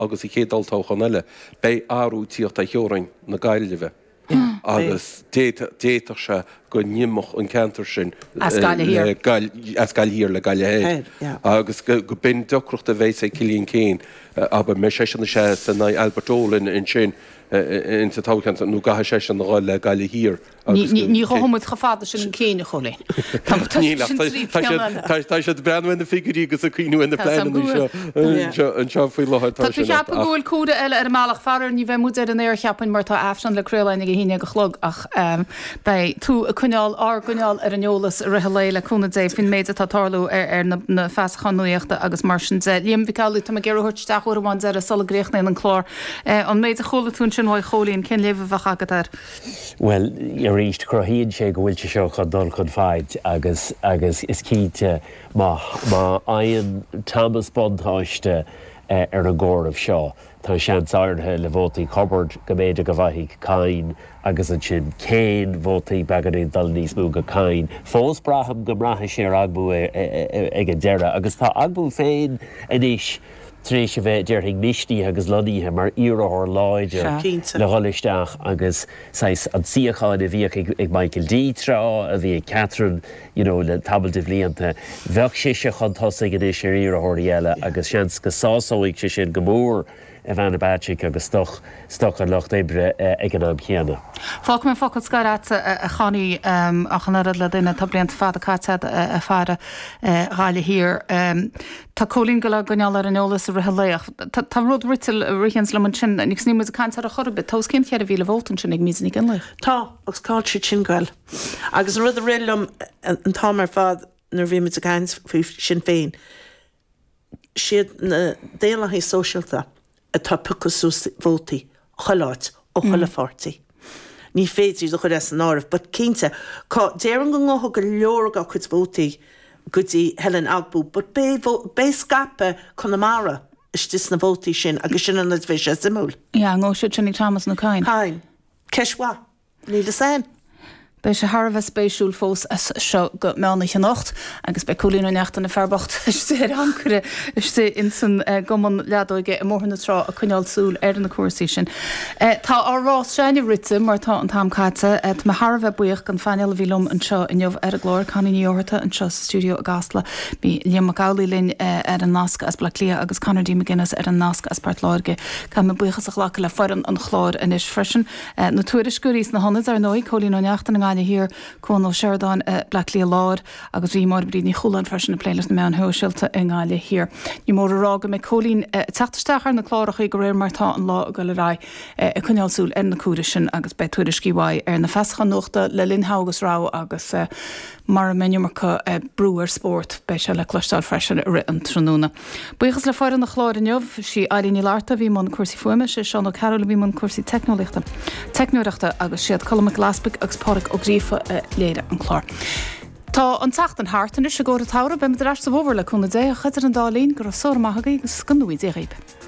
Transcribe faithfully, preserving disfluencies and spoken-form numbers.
agus i chédaltáchan eile, bei áú tíocht a teorainn na gaiileh. agus déach se go nimach an cantar sin as gal hir le galhéir. agus go bin docrocht a bhééis é cilíonn céin, aber me sé na sé san na Albertólin in sin in sa táchan nó gathe sé an gáil le gaile hír. Ní chohamid chafáda sin céine cholé. Tá sé breanhain na figurí agus a cuiú in na plean an seo faoi láthir. Tá tú cheap gúil cúda eile ar máach farar ní bheith múd ar an éir cheapan mar tá afran le cruúlainnig a híine go chlog ach bei tú a cuneáil á cuneáil ar an eolalas ritheléile cúna dé fin méid a tátarlú ar na feaschanuíochta agus mar sin dé. Líam bhicáú tá ggéirtteach bháin ar a solagréochna an chlár an méid a chola tún sin háid cholíonn cin léh bheith agad ar. Well, ar ríist crohíonn sé go bhfuil se seo chu dul chun fáid agus agus is cíte má aon Thomas Bontáiste ar an ggóramh seo. Tá sean áirthe le bhótaí cobbard go méide go bhaithigh cáin agus an sin céin bhótaí beganí dal níos mú go cáin. Fós braham go mrathe sé ar agbú ag an deire, agus tá agbú féin inis tréis a bheith deirthaigh níostíí agus lodíthe mar iarthóir láide le gholisteach agus an siocháin a bhíoh ag Michael D. trá a bhí Catherine le tabalta bhlianta. Bheadh sé se chun tosaigh an is ar iarthóirí eile agus seans go sásáigh sé sin go mór a bheanna báitigh agus stoch an locht ébre ag an am chéanna. Fág me fágad scaráte a chaní a chanarad le duine tá blianta fada cátead a fada gáile hir. Tá cólín go le goneall ar an eolalas a ritheléach. Tá rud ritil rihéans le man sin nig snímas a cáintear a chorbit, tá cin chead a bhíle bhótan sin ag mísannig an leich. Tá, agus cáil si sin gail. Agus rud a réilm an támar fad nar bhíimiid a gáins fú sin féin. Siad na déalaí sóisialta a tá puchasús bhótaí choláit ó chola fortaí. Ní féidir do chud as an áibh, but cínte, déan go ngátha go leor go chud bhótaí go dtí Helen Agbú, but bé scape Connemara is dis na bhótaí sin agus sin an bhí sé simúil. Ja, ngó siad sinnig Thomas na Cáin. Cáin. Ceiswa, ní le san. Bei sé Harbh spéisiúil fós seo go meánach an nacht agus bei cholín necht an na fearbacht is sé ancre is sé in san goman leadóige a mórhanna rá a chuineálsúil ar an na cuasaí sin. Tá árás seinine rite mar tá an tamcáte me Harbh buíoch gan fáineal bhílumm an seo in jobh ar a glóir caníorta an seo stúdio a gasla bí Liam McGauley linn ar an nasca as Black Lia agus Conradí McGuinness ar an nasca as Bart Láirge Ca me buíochas a chhlacha le foran an chláir in is freisin na tuairiscúrís na honnas ar nóid cholín neachta na here con of Sheridan uh, Black Lia Lord agus vi mar brí ní cholan fresin na playlist na man hoisiilta in gáile here. Ní mór rága me cholín techtastachar na chlárach go réir martá an lá go le rá a chuneálsúil ar na cúirisin agus be tuairiscíhhaid ar na feschan nuachta le linhagus rá agus uh, mar menúmarcha uh, brewer sport be se le clostal freisin ri an tróna. Buchas le fáir an na chláir inmh si aíní láta bhí man cuasí fuime sé seán ó Carol bhí man cuasí technolichta. Technoireachta agus siad colm glaspic agus páric ó grífa léire an chlár. Tá an tacht an hátain is se go a tára be me ar sa bhór le chuna dé a chuidir an dálín gur a sór maithagaí agus scanúí dé réip.